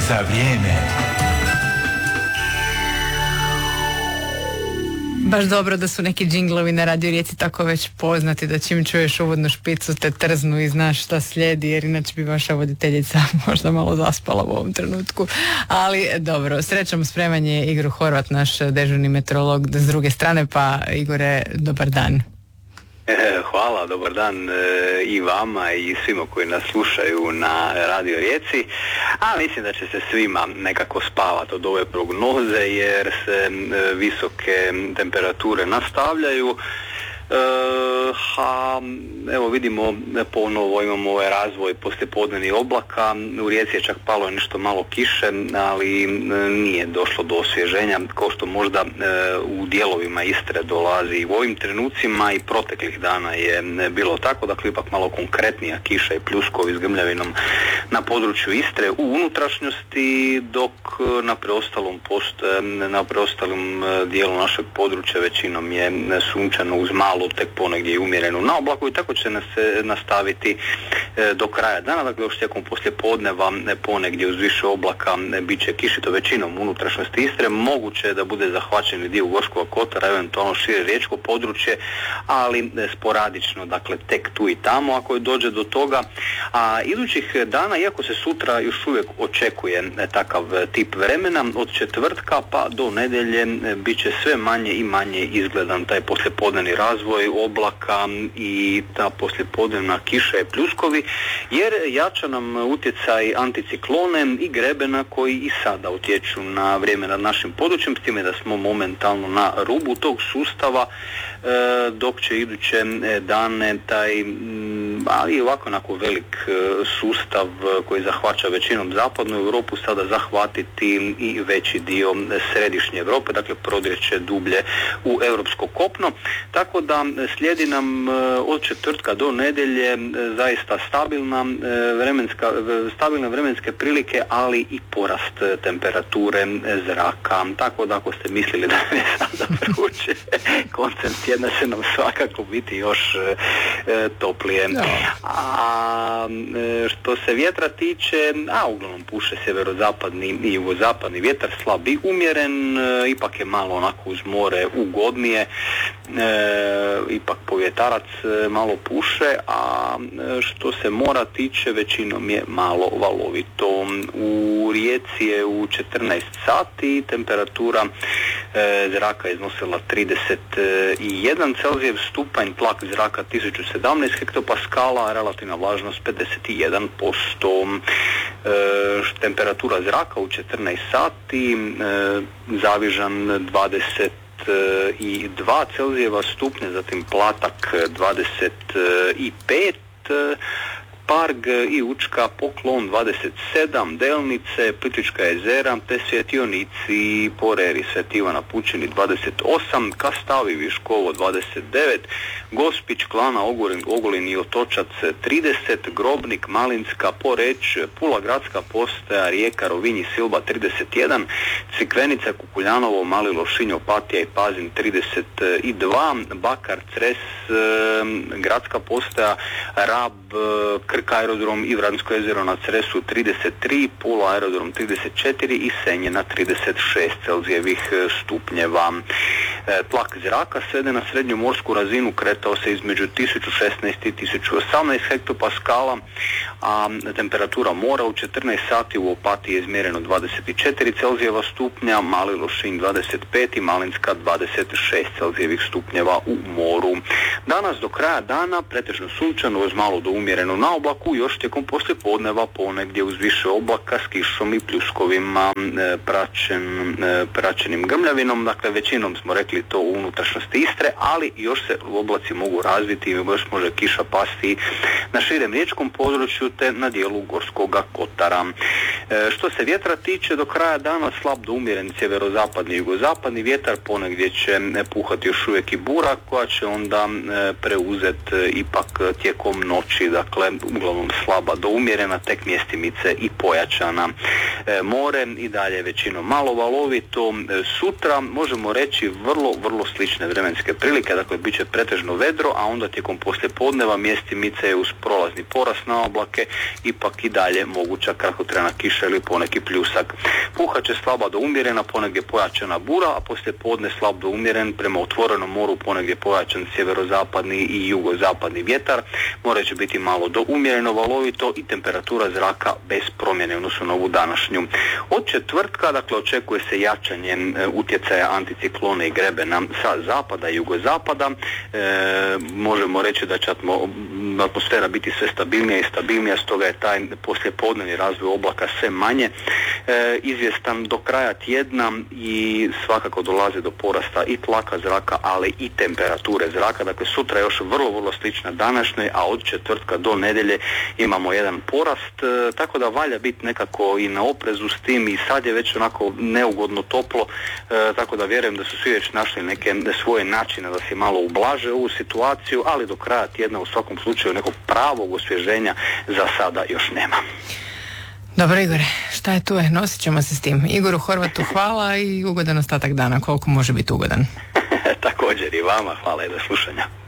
za vrijeme. Baš dobro da su neki džinglovi na Radio Rijeci tako već poznati da čim čuješ uvodnu špicu te trznu i znaš šta slijedi, jer inače bi vaša voditeljica možda malo zaspala u ovom trenutku. Ali dobro, srećom spreman je Igor Horvat, naš dežurni meteorolog s druge strane, pa Igore, dobar dan. Hvala, dobar dan i vama i svima koji nas slušaju na Radio Rijeci, a mislim da će se svima nekako spavati od ove prognoze jer se visoke temperature nastavljaju. Evo vidimo ponovo imamo ovaj razvoj poslijepodnevnih oblaka, u Rijeci je čak palo nešto malo kiše, ali nije došlo do osvježenja kao što možda u dijelovima Istre dolazi i u ovim trenucima i proteklih dana je bilo tako, dakle ipak malo konkretnija kiša i pljuskovi s grmljavinom na području Istre u unutrašnjosti, dok na preostalom dijelu našeg područja većinom je sunčano uz malo tek ponegdje i umjereno na oblaku i tako će se nastaviti do kraja dana, dakle još tijekom poslijepodneva ponegdje uz više oblaka bit će kišito većinom unutrašnjosti Istre, moguće je da bude zahvaćen dio Gorskog kotara, eventualno šire riječko područje, ali sporadično, dakle tek tu i tamo ako je dođe do toga. A idućih dana, iako se sutra još uvijek očekuje takav tip vremena, od četvrtka pa do nedjelje bit će sve manje i manje izgledan taj poslijepodnevni razvoj oblaka i ta poslijepodnevna kiša i pljuskovi, jer jača nam utjecaj anticiklone i grebena koji i sada utječu na vrijeme nad našim područjem, s time da smo momentalno na rubu tog sustava, dok će iduće dane taj, ali ovako onako velik sustav koji zahvaća većinom zapadnu Europu sada zahvatiti i veći dio središnje Europe, dakle prodirće dublje u europsko kopno, tako da slijedi nam od četvrtka do nedjelje zaista stabilne vremenske prilike, ali i porast temperature zraka, tako da ako ste mislili da je sada vruće, koncem tjedna će nam svakako biti još toplije. No. A što se vjetra tiče, uglavnom puše sjeverozapadni i jugozapadni vjetar, slab i umjeren, ipak je malo onako uz more ugodnije, ipak povjetarac malo puše, a što se mora tiče većinom je malo valovito. U Rijeci je u 14 sati temperatura zraka iznosila 31 Celzijev stupanj, tlak zraka 1017 hektopaskala, relativna vlažnost 51%. Temperatura zraka u 14 sati, Zavižan 22 Celzijeva stupnja, zatim Platak 25, Parg i Učka, Poklon 27, Delnice, Plitvička jezera te Svjetionici, Poreri, Sveti Ivan na Pučini 28, Kastavi, Viškovo 29, Gospić, Klana, Ogulin i Otočac 30, Grobnik, Malinska, Poreć, Pula gradska postaja, Rijeka, Rovinj i Silba 31, Crikvenica, Kukuljanovo, Mali Lošinj, Opatija i Pazin 32, Bakar, Cres, gradska postaja, Rab, Krk aerodrom i Vransko jezero na Cresu 33, Pula aerodrom 34 i Senje na 36 Celzijevih stupnjeva. Tlak zraka svede na srednju morsku razinu, kretao se između 1016 i 1018 hektopaskala, a temperatura mora u 14 sati u Opatiji je izmjereno 24 Celzijeva stupnja, Mali Lošinj 25 i Malinska 26 Celzijevih stupnjeva u moru. Danas do kraja dana pretežno sunčano uz malo do umjereno na oblaku, još tijekom poslijepodneva ponegdje uz više oblaka s kišom i pljuskovima praćenim grmljavinom, dakle većinom smo rekli to u unutrašnjosti Istre, ali još se oblaci mogu razviti i još može kiša pasti na širem riječkom području te na dijelu Gorskoga kotara. Što se vjetra tiče, do kraja dana slab do umjeren sjeverozapadni i jugozapadni vjetar, ponegdje će puhati još uvijek i bura koja će onda preuzeti ipak tijekom noći, dakle uglavnom slaba do umjerena, tek mjestimice i pojačana. More i dalje većinom malo valovito. Sutra možemo reći vrlo slične vremenske prilike, dakle bit će pretežno vedro, a onda tijekom poslijepodneva mjestimice je uz prolazni porast na oblake, ipak i dalje moguća kratkotrajna kiša kiša ili poneki pljusak. Puhat će slaba do umjerena, ponegdje pojačana bura, a poslije podne slab do umjeren, prema otvorenom moru ponegdje pojačan sjeverozapadni i jugozapadni vjetar. More će biti malo do umjereno valovito i temperatura zraka bez promjene odnosno na ovu današnju. Od četvrtka, dakle, očekuje se jačanje utjecaja anticiklona i grebena sa zapada i jugozapada. Možemo reći da će atmosfera biti sve stabilnija i stabilnija, stoga je taj poslijepodnevni razvoj oblaka sve manje izvjestan do kraja tjedna i svakako dolazi do porasta i tlaka zraka, ali i temperature zraka. Dakle, sutra je još vrlo slična današnjoj, a od četvrtka do nedjelje imamo jedan porast, tako da valja biti nekako i na oprezu s tim i sad je već onako neugodno toplo, tako da vjerujem da su svi već našli neke svoje načine da se malo ublaže ovu situaciju, ali do kraja tjedna u svakom slučaju nekog pravog osvježenja za sada još nema. Dobro, Igore, šta je tu je? Nosit ćemo se s tim. Igoru Horvatu hvala i ugodan ostatak dana, koliko može biti ugodan. Također i vama, hvala i do slušanja.